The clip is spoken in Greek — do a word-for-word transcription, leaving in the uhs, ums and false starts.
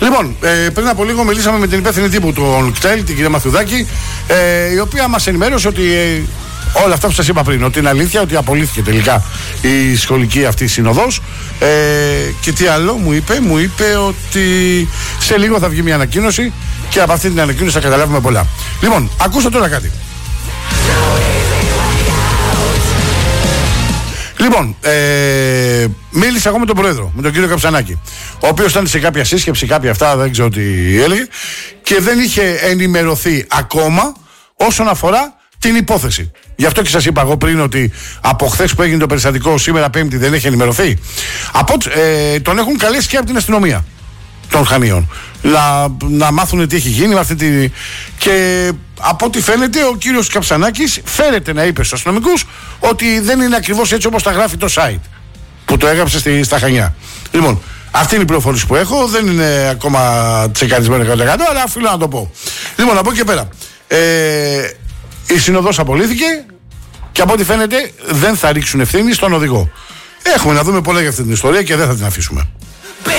Λοιπόν, ε, πριν από λίγο μιλήσαμε με την υπεύθυνη τύπου του ΚΤΕΛ, την κυρία Μαθιουδάκη, ε, η οποία μας ενημέρωσε ότι ε, όλα αυτά που σας είπα πριν, ότι είναι αλήθεια, ότι απολύθηκε τελικά η σχολική αυτή συνοδός. Ε, και τι άλλο μου είπε, μου είπε ότι σε λίγο θα βγει μια ανακοίνωση και από αυτή την ανακοίνωση θα καταλάβουμε πολλά. Λοιπόν, ακούστε τώρα κάτι. Λοιπόν, ε, μίλησα εγώ με τον Πρόεδρο, με τον κύριο Καψανάκη, ο οποίος ήταν σε κάποια σύσκεψη, κάποια αυτά, δεν ξέρω τι έλεγε, και δεν είχε ενημερωθεί ακόμα όσον αφορά την υπόθεση. Γι' αυτό και σας είπα εγώ πριν ότι από χθες που έγινε το περιστατικό, σήμερα Πέμπτη, δεν έχει ενημερωθεί. Από, ε, τον έχουν καλέσει και από την αστυνομία των Χανίων να, να μάθουν τι έχει γίνει με αυτή τη... Και από ό,τι φαίνεται ο κύριος Καψανάκης φέρεται να είπε στους αστυνομικούς ότι δεν είναι ακριβώς έτσι όπως τα γράφει το site που το έγραψε στη, στα Χανιά. Λοιπόν, αυτή είναι η πληροφόρηση που έχω, δεν είναι ακόμα τσεκαρισμένο εκατό τοις εκατό, αλλά οφείλω να το πω. Λοιπόν, από εκεί και πέρα, ε, η συνοδός απολύθηκε και από ό,τι φαίνεται δεν θα ρίξουν ευθύνη στον οδηγό. Έχουμε να δούμε πολλά για αυτή την ιστορία και δεν θα την αφήσουμε.